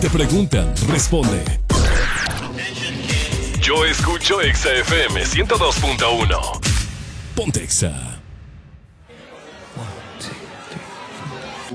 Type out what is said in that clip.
Te preguntan, responde. Yo escucho Exa FM 102.1. Ponte Exa.